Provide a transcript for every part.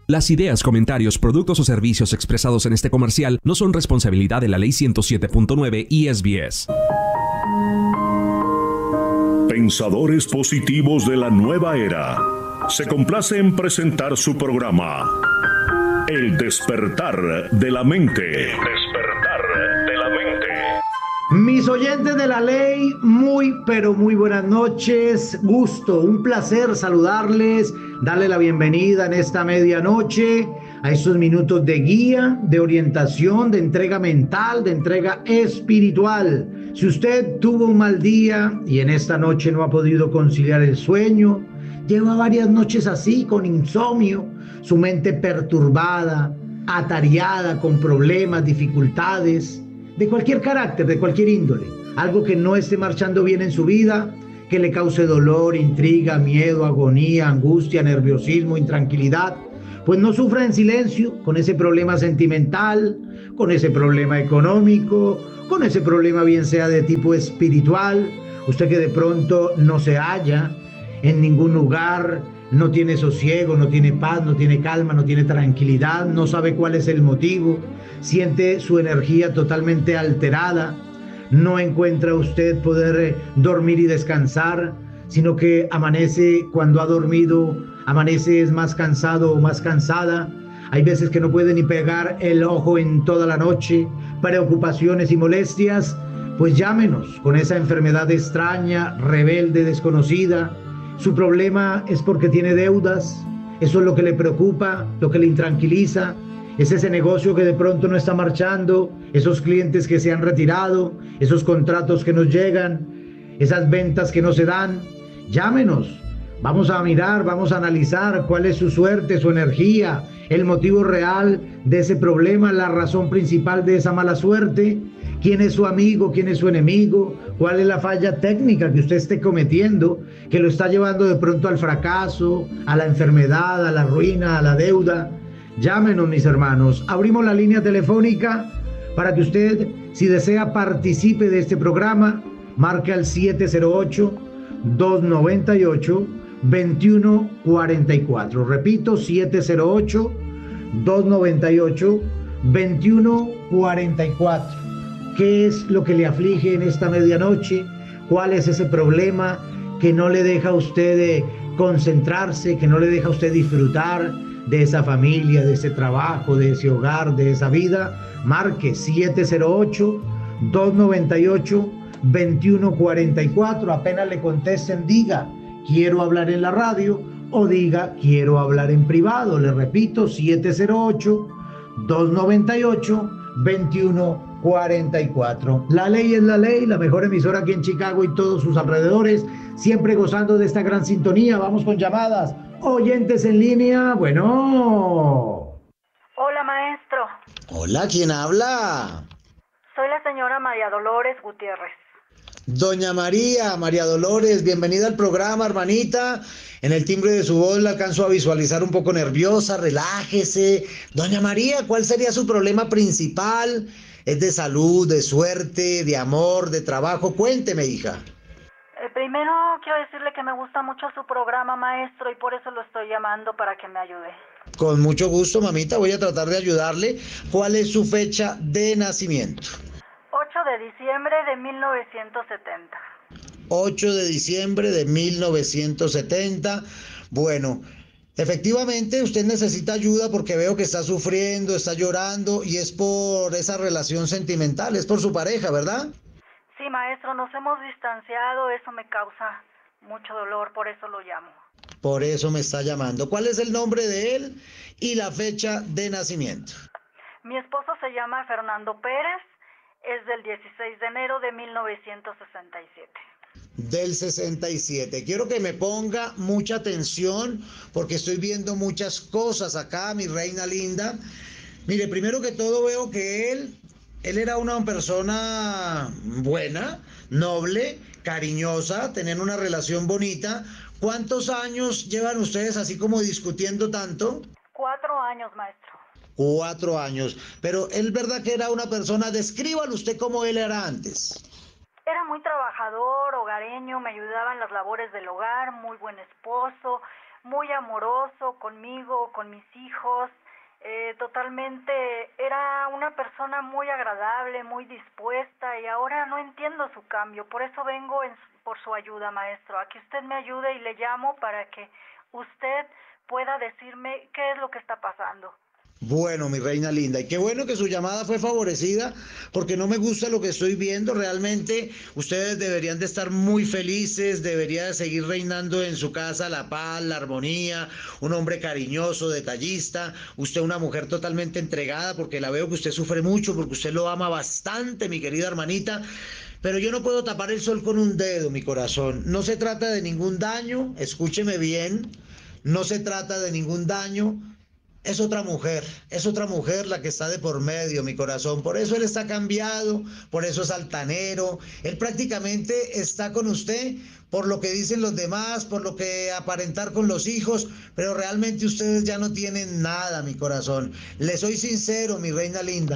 Las ideas, comentarios, productos o servicios expresados en este comercial no son responsabilidad de la Ley 107.9 y SBS. Pensadores positivos de la nueva era. Se complace en presentar su programa El despertar de la mente. El despertar de la mente. Mis oyentes de la ley, muy pero muy buenas noches. Gusto, un placer saludarles, darle la bienvenida en esta medianoche a estos minutos de guía, de orientación, de entrega mental, de entrega espiritual. Si usted tuvo un mal día y en esta noche no ha podido conciliar el sueño, lleva varias noches así con insomnio, su mente perturbada, atareada con problemas, dificultades, de cualquier carácter, de cualquier índole, algo que no esté marchando bien en su vida, que le cause dolor, intriga, miedo, agonía, angustia, nerviosismo, intranquilidad, pues no sufra en silencio con ese problema sentimental, con ese problema económico, con ese problema bien sea de tipo espiritual, usted que de pronto no se halla en ningún lugar, no tiene sosiego, no tiene paz, no tiene calma, no tiene tranquilidad, no sabe cuál es el motivo, siente su energía totalmente alterada, no encuentra usted poder dormir y descansar, sino que amanece cuando ha dormido, amanece es más cansado o más cansada, hay veces que no puede ni pegar el ojo en toda la noche, preocupaciones y molestias, pues llámenos con esa enfermedad extraña, rebelde, desconocida. Su problema es porque tiene deudas, eso es lo que le preocupa, lo que le intranquiliza, es ese negocio que de pronto no está marchando, esos clientes que se han retirado, esos contratos que nos llegan, esas ventas que no se dan. Llámenos, vamos a mirar, vamos a analizar cuál es su suerte, su energía, el motivo real de ese problema, la razón principal de esa mala suerte. ¿Quién es su amigo? ¿Quién es su enemigo? ¿Cuál es la falla técnica que usted esté cometiendo que lo está llevando de pronto al fracaso, a la enfermedad, a la ruina, a la deuda? Llámenos, mis hermanos. Abrimos la línea telefónica para que usted, si desea, participe de este programa. Marque al 708-298-2144. Repito, 708-298-2144. ¿Qué es lo que le aflige en esta medianoche? ¿Cuál es ese problema que no le deja a usted concentrarse, que no le deja a usted disfrutar de esa familia, de ese trabajo, de ese hogar, de esa vida? Marque 708-298-2144. Apenas le contesten, diga, quiero hablar en la radio, o diga, quiero hablar en privado. Le repito, 708-298-2144. La ley es la ley, la mejor emisora aquí en Chicago y todos sus alrededores, siempre gozando de esta gran sintonía. Vamos con llamadas. Oyentes en línea, bueno. Hola, maestro. Hola, ¿quién habla? Soy la señora María Dolores Gutiérrez. Doña María Dolores, bienvenida al programa, hermanita. En el timbre de su voz la alcanzo a visualizar un poco nerviosa, relájese. Doña María, ¿cuál sería su problema principal? ¿Es de salud, de suerte, de amor, de trabajo? Cuénteme, hija. Primero quiero decirle que me gusta mucho su programa, maestro, y por eso lo estoy llamando para que me ayude. Con mucho gusto, mamita, voy a tratar de ayudarle. ¿Cuál es su fecha de nacimiento? 8 de diciembre de 1970. 8 de diciembre de 1970. Bueno, efectivamente usted necesita ayuda porque veo que está sufriendo, está llorando y es por esa relación sentimental, es por su pareja, ¿verdad? Sí, maestro, nos hemos distanciado, eso me causa mucho dolor, por eso lo llamo. Por eso me está llamando. ¿Cuál es el nombre de él y la fecha de nacimiento? Mi esposo se llama Fernando Pérez, es del 16 de enero de 1967. Del 67. Quiero que me ponga mucha atención porque estoy viendo muchas cosas acá, mi reina linda. Mire, primero que todo veo que él era una persona buena, noble, cariñosa, tenían una relación bonita. ¿Cuántos años llevan ustedes así como discutiendo tanto? 4 años, maestro. 4 años. Pero él, ¿verdad que era una persona? Descríbalo usted cómo él era antes. Era muy trabajador, hogareño, me ayudaba en las labores del hogar, muy buen esposo, muy amoroso conmigo, con mis hijos. Totalmente era una persona muy agradable, muy dispuesta, y ahora no entiendo su cambio. Por eso vengo por su ayuda, maestro, a que usted me ayude, y le llamo para que usted pueda decirme qué es lo que está pasando. Bueno, mi reina linda, y qué bueno que su llamada fue favorecida, porque no me gusta lo que estoy viendo. Realmente ustedes deberían de estar muy felices, debería de seguir reinando en su casa la paz, la armonía, un hombre cariñoso, detallista, usted una mujer totalmente entregada, porque la veo que usted sufre mucho, porque usted lo ama bastante, mi querida hermanita. Pero yo no puedo tapar el sol con un dedo, mi corazón. No se trata de ningún daño, escúcheme bien, no se trata de ningún daño. Es otra mujer la que está de por medio, mi corazón. Por eso él está cambiado, por eso es altanero. Él prácticamente está con usted por lo que dicen los demás, por lo que aparentar con los hijos, pero realmente ustedes ya no tienen nada, mi corazón. Le soy sincero, mi reina linda.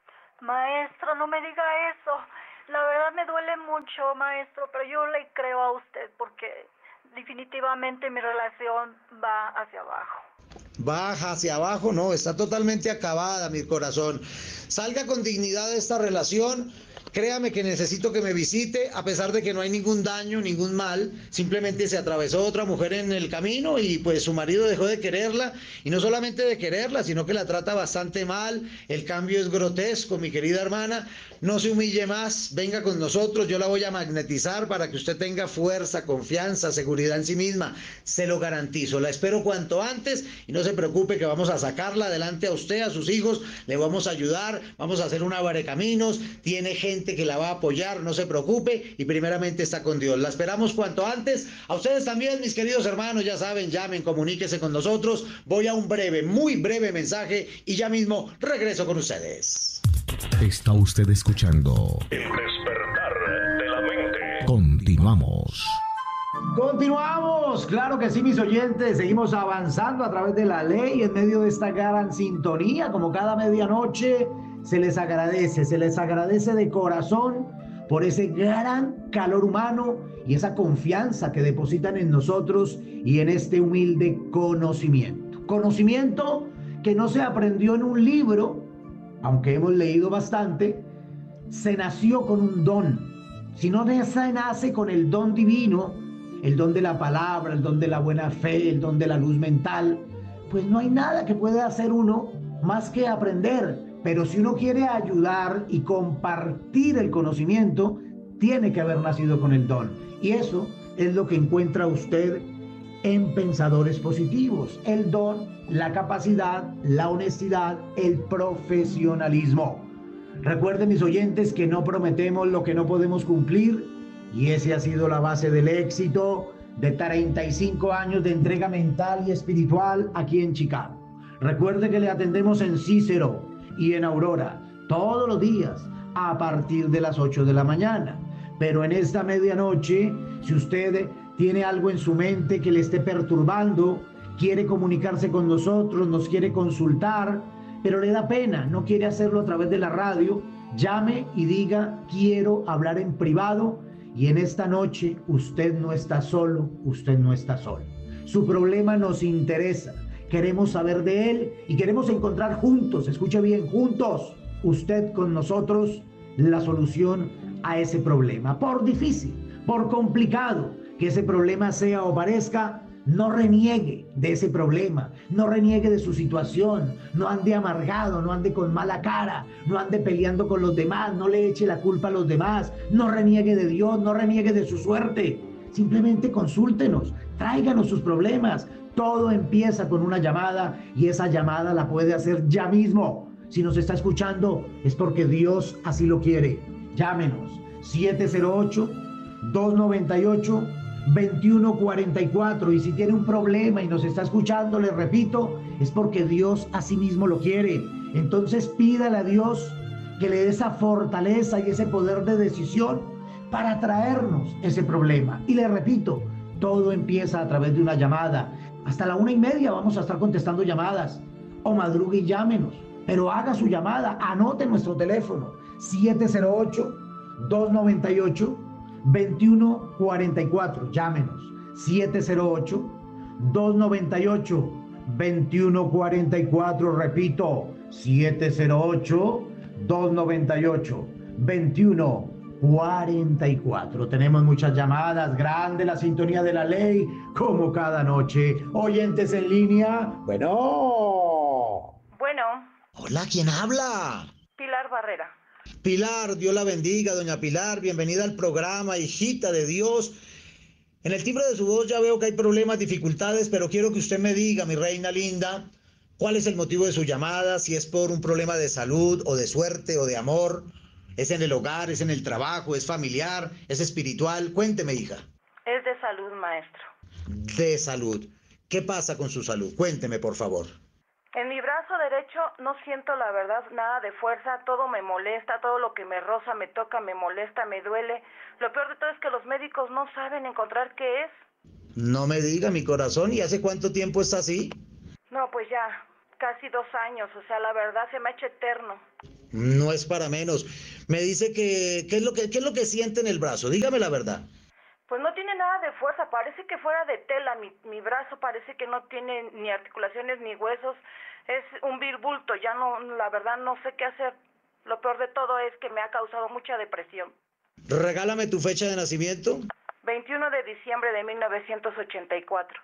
Maestro, no me diga eso. La verdad me duele mucho, maestro, pero yo le creo a usted, porque definitivamente mi relación va hacia abajo. Baja hacia abajo, no, está totalmente acabada, mi corazón. Salga con dignidad de esta relación. Créame que necesito que me visite, a pesar de que no hay ningún daño, ningún mal. Simplemente se atravesó otra mujer en el camino y pues su marido dejó de quererla. Y no solamente de quererla, sino que la trata bastante mal. El cambio es grotesco, mi querida hermana. No se humille más, venga con nosotros. Yo la voy a magnetizar para que usted tenga fuerza, confianza, seguridad en sí misma. Se lo garantizo. La espero cuanto antes y no se preocupe que vamos a sacarla adelante a usted, a sus hijos. Le vamos a ayudar, vamos a hacer una abrecaminos. Tiene gente que la va a apoyar, no se preocupe, y primeramente está con Dios. La esperamos cuanto antes. A ustedes también, mis queridos hermanos, ya saben, llamen, comuníquese con nosotros. Voy a un breve, muy breve mensaje y ya mismo regreso con ustedes. Está usted escuchando El despertar de la mente. Continuamos. Continuamos, claro que sí, mis oyentes, seguimos avanzando a través de la ley en medio de esta gran sintonía, como cada medianoche. Se les agradece de corazón por ese gran calor humano y esa confianza que depositan en nosotros y en este humilde conocimiento. Conocimiento que no se aprendió en un libro, aunque hemos leído bastante, se nació con un don. Si no se nace con el don divino, el don de la palabra, el don de la buena fe, el don de la luz mental, pues no hay nada que pueda hacer uno más que aprender. Pero si uno quiere ayudar y compartir el conocimiento, tiene que haber nacido con el don. Y eso es lo que encuentra usted en Pensadores Positivos. El don, la capacidad, la honestidad, el profesionalismo. Recuerden, mis oyentes, que no prometemos lo que no podemos cumplir. Y ese ha sido la base del éxito de 35 años de entrega mental y espiritual aquí en Chicago. Recuerde que le atendemos en Cícero y en Aurora todos los días a partir de las 8 de la mañana. Pero en esta medianoche, si usted tiene algo en su mente que le esté perturbando, quiere comunicarse con nosotros, nos quiere consultar, pero le da pena, no quiere hacerlo a través de la radio, llame y diga: quiero hablar en privado. Y en esta noche usted no está solo, usted no está solo. Su problema nos interesa. Queremos saber de él y queremos encontrar juntos, escuche bien, juntos, usted con nosotros, la solución a ese problema. Por difícil, por complicado que ese problema sea o parezca, no reniegue de ese problema, no reniegue de su situación, no ande amargado, no ande con mala cara, no ande peleando con los demás, no le eche la culpa a los demás, no reniegue de Dios, no reniegue de su suerte. Simplemente consúltenos, tráiganos sus problemas. Todo empieza con una llamada y esa llamada la puede hacer ya mismo. Si nos está escuchando es porque Dios así lo quiere. Llámenos 708-298-2144 y si tiene un problema y nos está escuchando, le repito, es porque Dios así mismo lo quiere. Entonces pídale a Dios que le dé esa fortaleza y ese poder de decisión para traernos ese problema. Y le repito, todo empieza a través de una llamada. Hasta la 1:30 vamos a estar contestando llamadas. O madrugue y llámenos. Pero haga su llamada, anote nuestro teléfono 708-298-2144. Llámenos 708-298-2144. Repito, 708-298-2144. Tenemos muchas llamadas. Grande la sintonía de la ley, como cada noche. Oyentes en línea. Bueno. Hola, ¿quién habla? Pilar Barrera. Pilar, Dios la bendiga, doña Pilar. Bienvenida al programa, hijita de Dios. En el timbre de su voz ya veo que hay problemas, dificultades, pero quiero que usted me diga, mi reina linda, ¿cuál es el motivo de su llamada? Si es por un problema de salud o de suerte o de amor, ¿es en el hogar, es en el trabajo, es familiar, es espiritual? Cuénteme, hija. Es de salud, maestro. De salud. ¿Qué pasa con su salud? Cuénteme, por favor. En mi brazo derecho no siento, la verdad, nada de fuerza, todo me molesta, todo lo que me roza, me toca, me molesta, me duele. Lo peor de todo es que los médicos no saben encontrar qué es. No me diga, mi corazón, ¿y hace cuánto tiempo está así? No, pues ya, casi 2 años, o sea, la verdad se me ha hecho eterno. No es para menos. Me dice que, ¿qué es lo que siente en el brazo? Dígame la verdad. Pues no tiene nada de fuerza, parece que fuera de tela, mi brazo parece que no tiene ni articulaciones ni huesos, es un vil bulto, ya no, la verdad no sé qué hacer. Lo peor de todo es que me ha causado mucha depresión. Regálame tu fecha de nacimiento. 21 de diciembre de 1984.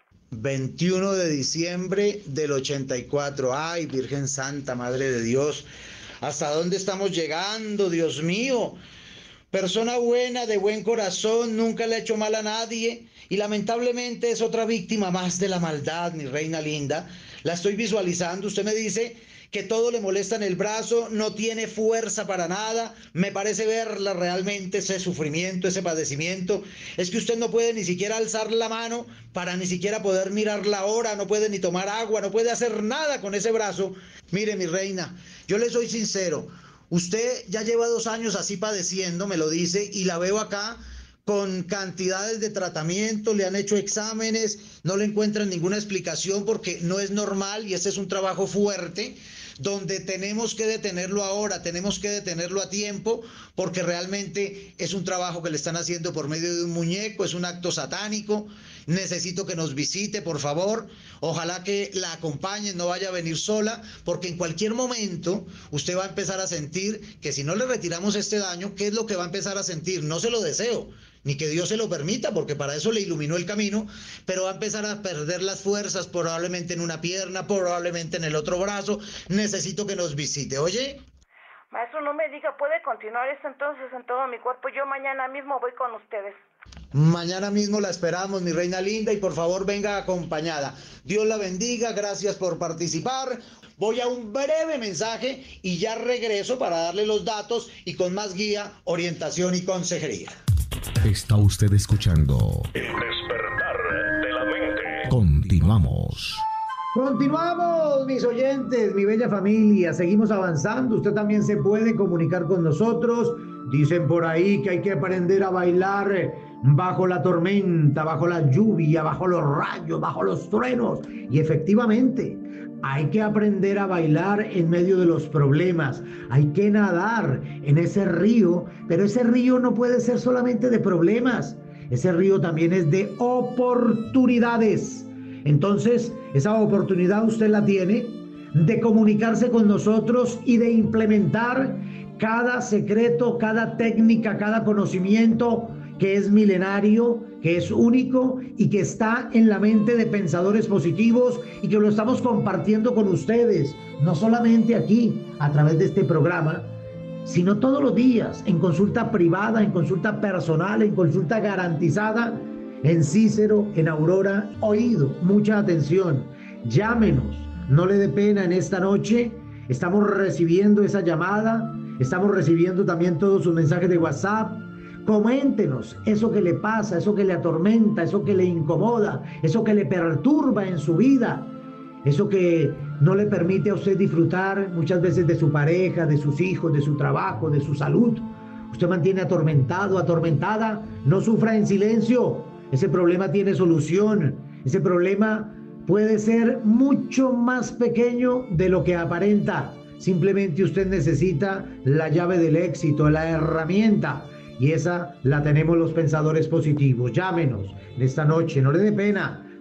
21 de diciembre del 84. Ay, Virgen Santa, Madre de Dios. ¿Hasta dónde estamos llegando, Dios mío? Persona buena, de buen corazón, nunca le ha hecho mal a nadie y lamentablemente es otra víctima más de la maldad, mi reina linda. La estoy visualizando, usted me dice que todo le molesta en el brazo, no tiene fuerza para nada, me parece verla realmente ese sufrimiento, ese padecimiento. Es que usted no puede ni siquiera alzar la mano para ni siquiera poder mirar la hora, no puede ni tomar agua, no puede hacer nada con ese brazo. Mire, mi reina, yo le soy sincero. Usted ya lleva 2 años así padeciendo, me lo dice, y la veo acá con cantidades de tratamiento, le han hecho exámenes, no le encuentran ninguna explicación porque no es normal y este es un trabajo fuerte donde tenemos que detenerlo ahora, tenemos que detenerlo a tiempo porque realmente es un trabajo que le están haciendo por medio de un muñeco, es un acto satánico. Necesito que nos visite, por favor. Ojalá que la acompañen, no vaya a venir sola, porque en cualquier momento usted va a empezar a sentir que si no le retiramos este daño, ¿qué es lo que va a empezar a sentir? No se lo deseo, ni que Dios se lo permita, porque para eso le iluminó el camino, pero va a empezar a perder las fuerzas, probablemente en una pierna, probablemente en el otro brazo. Necesito que nos visite, ¿oye? Maestro, no me diga, ¿puede continuar esto entonces en todo mi cuerpo? Yo mañana mismo voy con ustedes. Mañana mismo la esperamos, mi reina linda, y por favor venga acompañada. Dios la bendiga, gracias por participar. Voy a un breve mensaje y ya regreso para darle los datos y con más guía, orientación y consejería. Está usted escuchando El despertar de la mente. Continuamos. Continuamos, mis oyentes, mi bella familia. Seguimos avanzando. Usted también se puede comunicar con nosotros. Dicen por ahí que hay que aprender a bailar bajo la tormenta, bajo la lluvia, bajo los rayos, bajo los truenos. Y efectivamente, hay que aprender a bailar en medio de los problemas. Hay que nadar en ese río, pero ese río no puede ser solamente de problemas. Ese río también es de oportunidades. Entonces, esa oportunidad usted la tiene de comunicarse con nosotros y de implementar cada secreto, cada técnica, cada conocimiento que es milenario, que es único y que está en la mente de pensadores positivos y que lo estamos compartiendo con ustedes, no solamente aquí a través de este programa, sino todos los días en consulta privada, en consulta personal, en consulta garantizada, en Cícero, en Aurora. Oído, mucha atención, llámenos, no le dé pena en esta noche. Estamos recibiendo esa llamada, estamos recibiendo también todos sus mensajes de WhatsApp. Coméntenos eso que le pasa, eso que le atormenta, eso que le incomoda, eso que le perturba en su vida, eso que no le permite a usted disfrutar muchas veces de su pareja, de sus hijos, de su trabajo, de su salud. Usted mantiene atormentado, atormentada, no sufra en silencio. Ese problema tiene solución. Ese problema puede ser mucho más pequeño de lo que aparenta. Simplemente usted necesita la llave del éxito, la herramienta. Y esa la tenemos los pensadores positivos. Llámenos en esta noche, no le dé pena.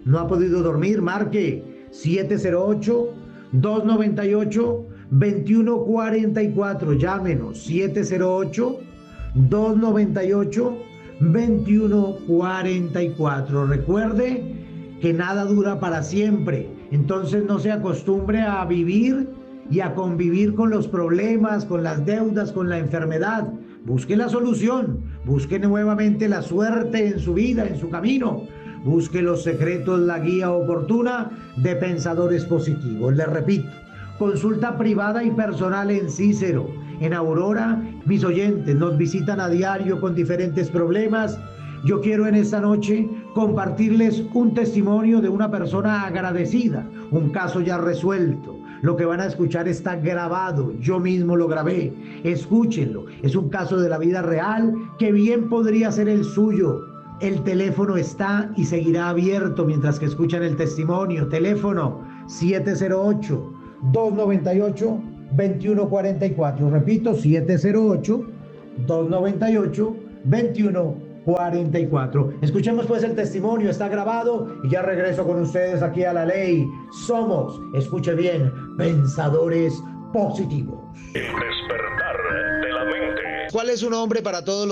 no ha podido dormir, marque 708-298-2144. Llámenos 708-298-2144. Recuerde que nada dura para siempre, entonces no se acostumbre a vivir y a convivir con los problemas, con las deudas, con la enfermedad. Busque la solución, busque nuevamente la suerte en su vida, en su camino. Busque los secretos, la guía oportuna de Pensadores Positivos. Les repito, consulta privada y personal en Cícero, en Aurora. Mis oyentes nos visitan a diario con diferentes problemas. Yo quiero en esta noche compartirles un testimonio de una persona agradecida, un caso ya resuelto. Lo que van a escuchar está grabado, yo mismo lo grabé, escúchenlo. Es un caso de la vida real que bien podría ser el suyo. El teléfono está y seguirá abierto mientras que escuchan el testimonio. Teléfono 708-298-2144. Repito, 708-298-2144. Escuchemos pues el testimonio, está grabado y ya regreso con ustedes aquí a La Ley. Somos, escuche bien, Pensadores Positivos. El despertar de la mente. ¿Cuál es su nombre para todos los